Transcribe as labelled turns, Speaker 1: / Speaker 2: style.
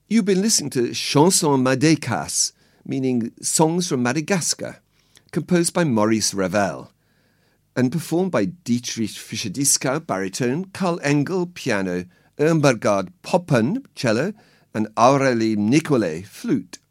Speaker 1: You've been listening to Chansons Madagascar, meaning Songs from Madagascar, composed by Maurice Ravel, and performed by Dietrich Fischer-Dieskau, baritone, Carl Engel, piano, Irmgard Poppen, cello, and Aurélie Nicolet, flute.